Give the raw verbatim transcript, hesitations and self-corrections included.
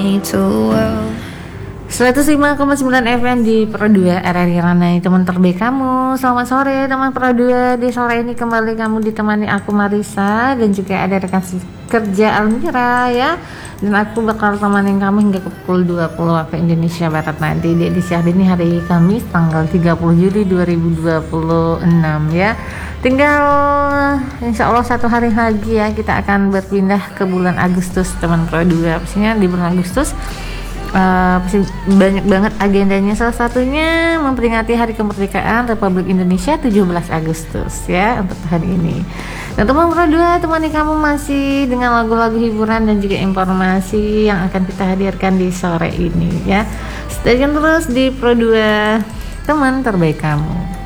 seratus lima koma sembilan F M di Pro dua R R I Ranai, teman terbaik kamu. Selamat sore teman Pro dua. Di sore ini kembali kamu ditemani aku Marisa dan juga ada rekan kerja Almira ya. Dan aku bakal temanin kamu hingga ke pukul dua puluh waktu Indonesia Barat nanti di edisi hari ini, hari Kamis tanggal tiga puluh Juli dua ribu dua puluh enam ya. Tinggal insya Allah satu hari lagi ya kita akan berpindah ke bulan Agustus teman Pro dua. Pastinya di bulan Agustus Uh, banyak banget agendanya, salah satunya memperingati Hari Kemerdekaan Republik Indonesia tujuh belas Agustus ya untuk hari ini. Dan teman Pro dua, temani kamu masih dengan lagu-lagu hiburan dan juga informasi yang akan kita hadirkan di sore ini ya. Stay tune terus di Pro dua, teman terbaik kamu.